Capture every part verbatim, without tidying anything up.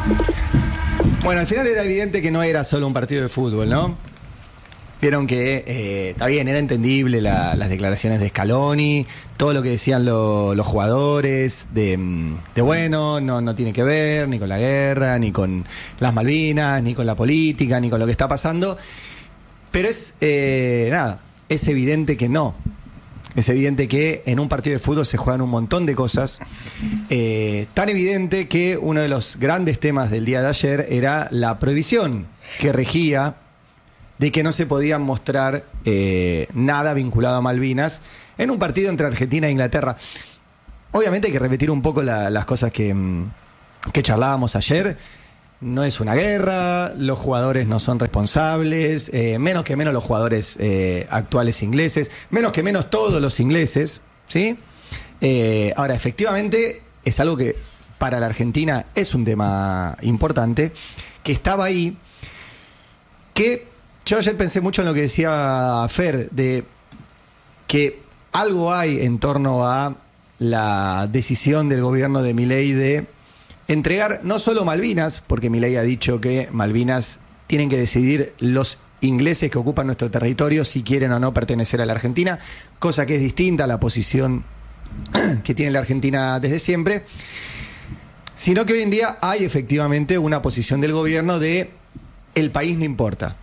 Bueno, al final era evidente que no era solo un partido de fútbol, ¿no? Vieron que, eh, está bien, era entendible la, las declaraciones de Scaloni, todo lo que decían lo, los jugadores, de, de bueno, no, no tiene que ver ni con la guerra, ni con las Malvinas, ni con la política, ni con lo que está pasando. Pero es, eh, nada, es evidente que no. Es evidente que en un partido de fútbol se juegan un montón de cosas. Eh, tan evidente que uno de los grandes temas del día de ayer era la prohibición que regía de que no se podía mostrar eh, nada vinculado a Malvinas en un partido entre Argentina e Inglaterra. Obviamente hay que repetir un poco la, las cosas que, que charlábamos ayer. No es una guerra, los jugadores no son responsables, eh, menos que menos los jugadores eh, actuales ingleses, menos que menos todos los ingleses, ¿sí? Eh, ahora, efectivamente, es algo que para la Argentina es un tema importante, que estaba ahí, que yo ayer pensé mucho en lo que decía Fer, de que algo hay en torno a la decisión del gobierno de Milei de entregar no solo Malvinas, porque Milei ha dicho que Malvinas tienen que decidir los ingleses que ocupan nuestro territorio si quieren o no pertenecer a la Argentina, cosa que es distinta a la posición que tiene la Argentina desde siempre, sino que hoy en día hay efectivamente una posición del gobierno de el país no importa.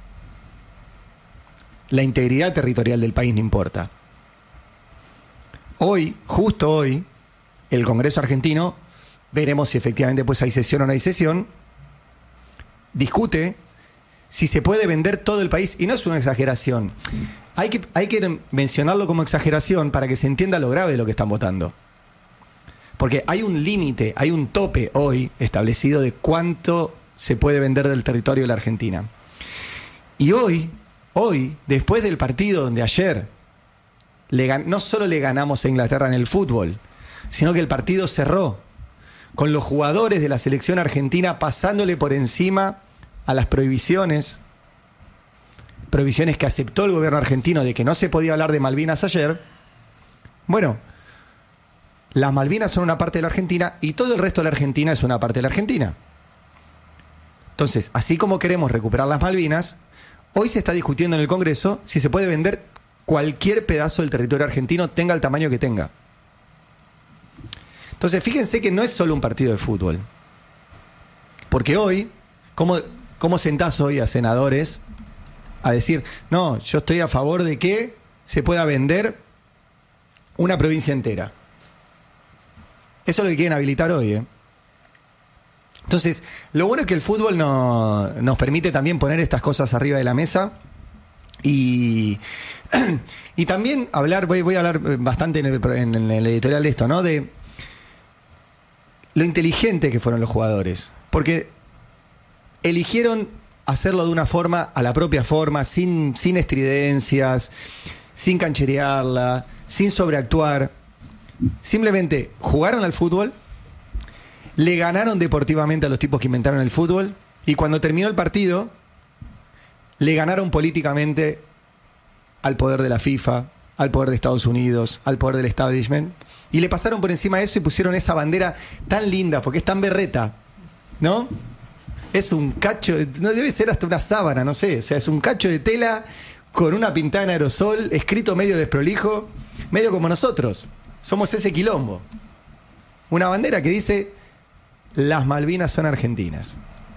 La integridad territorial del país no importa. Hoy, justo hoy, el Congreso argentino, veremos si efectivamente pues hay sesión o no hay sesión, discute si se puede vender todo el país, y no es una exageración. Hay que, hay que mencionarlo como exageración para que se entienda lo grave de lo que están votando. Porque hay un límite, hay un tope hoy establecido de cuánto se puede vender del territorio de la Argentina. Y hoy, hoy, después del partido donde ayer le, no solo le ganamos a Inglaterra en el fútbol, sino que el partido cerró con los jugadores de la selección argentina pasándole por encima a las prohibiciones, prohibiciones que aceptó el gobierno argentino de que no se podía hablar de Malvinas ayer. Bueno, las Malvinas son una parte de la Argentina y todo el resto de la Argentina es una parte de la Argentina. Entonces, así como queremos recuperar las Malvinas, hoy se está discutiendo en el Congreso si se puede vender cualquier pedazo del territorio argentino, tenga el tamaño que tenga. Entonces, fíjense que no es solo un partido de fútbol. Porque hoy, ¿cómo, cómo sentás hoy a senadores a decir, no, yo estoy a favor de que se pueda vender una provincia entera? Eso es lo que quieren habilitar hoy, ¿eh? Entonces, lo bueno es que el fútbol no, nos permite también poner estas cosas arriba de la mesa y, y también hablar, voy, voy a hablar bastante en el, en el editorial de esto, ¿no? De lo inteligente que fueron los jugadores, porque eligieron hacerlo de una forma, a la propia forma, sin, sin estridencias, sin cancherearla, sin sobreactuar. Simplemente jugaron al fútbol, le ganaron deportivamente a los tipos que inventaron el fútbol, y cuando terminó el partido, le ganaron políticamente al poder de la FIFA, al poder de Estados Unidos, al poder del establishment, y le pasaron por encima de eso y pusieron esa bandera tan linda, porque es tan berreta, ¿no? Es un cacho, no debe ser hasta una sábana, no sé, o sea, es un cacho de tela con una pintada en aerosol, escrito medio desprolijo, medio como nosotros. Somos ese quilombo. Una bandera que dice, las Malvinas son argentinas.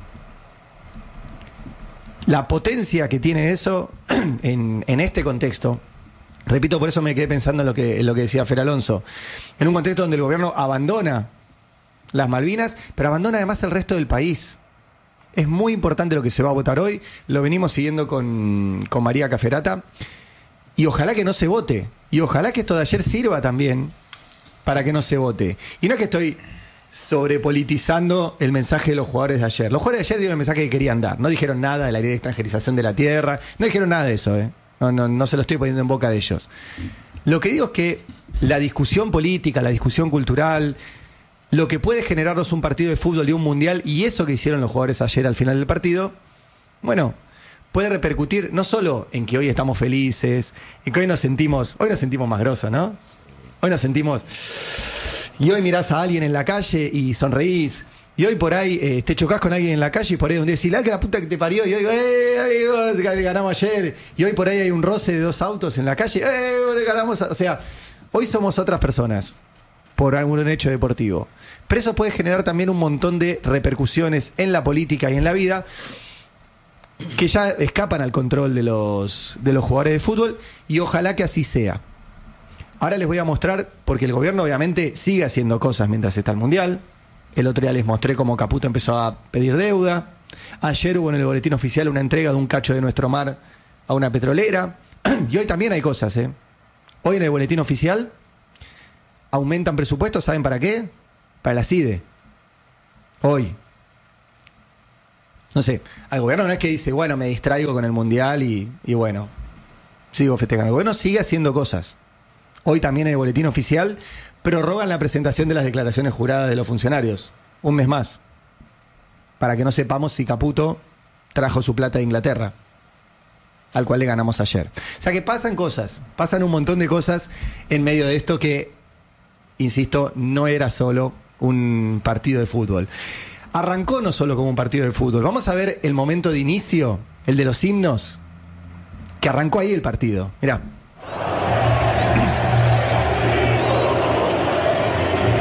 La potencia que tiene eso en, en este contexto, repito, por eso me quedé pensando en lo que, en lo que decía Fer Alonso, en un contexto donde el gobierno abandona las Malvinas, pero abandona además el resto del país. Es muy importante lo que se va a votar hoy, lo venimos siguiendo con, con María Caferata, y ojalá que no se vote, y ojalá que esto de ayer sirva también para que no se vote. Y no es que estoy sobrepolitizando el mensaje de los jugadores de ayer. Los jugadores de ayer dieron el mensaje que querían dar, no dijeron nada de la idea de extranjerización de la tierra, no dijeron nada de eso, ¿eh? No, no, no se lo estoy poniendo en boca de ellos. Lo que digo es que la discusión política, la discusión cultural, lo que puede generarnos un partido de fútbol y un mundial, y eso que hicieron los jugadores ayer al final del partido, bueno, puede repercutir no solo en que hoy estamos felices, en que hoy nos sentimos, hoy nos sentimos más grosos, ¿no? Hoy nos sentimos, y hoy mirás a alguien en la calle y sonreís, Y hoy por ahí eh, te chocas con alguien en la calle y por ahí un día decís, la que la puta que te parió. Y hoy, ¡eh! Ganamos ayer. Y hoy por ahí hay un roce de dos autos en la calle. ¡Eh! Ganamos. O sea, hoy somos otras personas por algún hecho deportivo. Pero eso puede generar también un montón de repercusiones en la política y en la vida que ya escapan al control de los, de los jugadores de fútbol, y ojalá que así sea. Ahora les voy a mostrar, porque el gobierno obviamente sigue haciendo cosas mientras está el Mundial. El otro día les mostré cómo Caputo empezó a pedir deuda. Ayer hubo en el boletín oficial una entrega de un cacho de nuestro mar a una petrolera. Y hoy también hay cosas, ¿eh? Hoy en el boletín oficial aumentan presupuestos, ¿saben para qué? Para la C I D E. Hoy. No sé, al gobierno no es que dice, bueno, me distraigo con el Mundial y, y bueno, sigo festejando. El gobierno sigue haciendo cosas. Hoy también en el boletín oficial prorrogan la presentación de las declaraciones juradas de los funcionarios. Un mes más. Para que no sepamos si Caputo trajo su plata de Inglaterra, al cual le ganamos ayer. O sea que pasan cosas, pasan un montón de cosas en medio de esto que, insisto, no era solo un partido de fútbol. Arrancó no solo como un partido de fútbol. Vamos a ver el momento de inicio, el de los himnos, que arrancó ahí el partido. Mirá.